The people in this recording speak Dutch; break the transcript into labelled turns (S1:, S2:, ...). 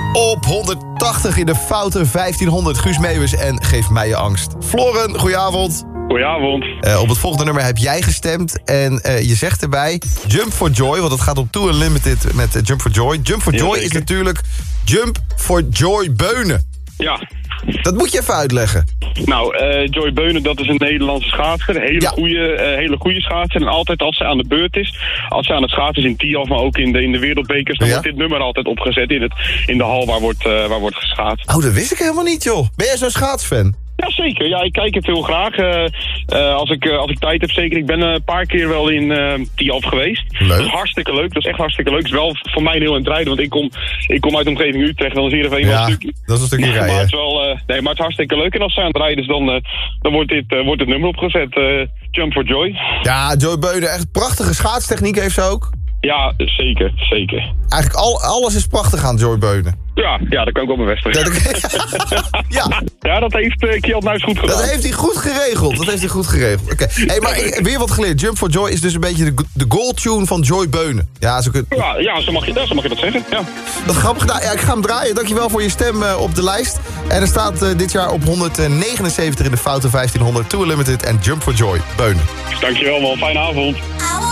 S1: Op 180 in de foute 1500 Guus Meeuwis en Geef mij je angst. Floren, goedenavond.
S2: Goedenavond.
S1: Op het volgende nummer heb jij gestemd en je zegt erbij Jump for Joy, want het gaat om Too Unlimited met Jump for Joy. Jump for Joy is natuurlijk Jump for Joy Beunen.
S2: Ja.
S1: Dat moet je even uitleggen.
S2: Nou, Joy Beunen, dat is een Nederlandse schaatser. Hele goede schaatser. En altijd als ze aan de beurt is, als ze aan het schaatsen is in Tialf, maar ook in de wereldbekers, dan wordt dit nummer altijd opgezet in de hal waar wordt geschaatst.
S1: Oh, dat wist ik helemaal niet, joh. Ben jij zo'n schaatsfan?
S2: Ja, zeker. Ja, ik kijk het heel graag. Als ik tijd heb, zeker. Ik ben een paar keer wel in Tialf geweest.
S1: Leuk.
S2: Dat is hartstikke leuk. Dat is echt hartstikke leuk. Het is wel voor mij heel intrijden, want ik kom uit de omgeving Utrecht. Dan is hier even een stukje.
S1: Dat is een stukje rijden.
S2: Maar het is wel, maar het is hartstikke leuk. En als zij aan het rijden is, dan wordt het nummer opgezet. Jump for Joy.
S1: Ja, Joy Beunen, echt prachtige schaatstechniek heeft ze ook.
S2: Ja, zeker.
S1: Eigenlijk alles is prachtig aan Joy Beunen.
S2: Ja, dat kan ik op mijn wedstrijd. Ja, dat heeft Kjeld Nuis goed gedaan.
S1: Dat heeft hij goed geregeld. Oké. Hey, maar weer wat geleerd. Jump for Joy is dus een beetje de goal-tune van Joy Beunen. Ja, zo
S2: mag je dat zeggen. Ja.
S1: Dat is grappig. Nou, ja, ik ga hem draaien. Dankjewel voor je stem op de lijst. En er staat dit jaar op 179 in de foute 1500 Too Unlimited en Jump for Joy Beunen.
S2: Dankjewel man, fijne avond.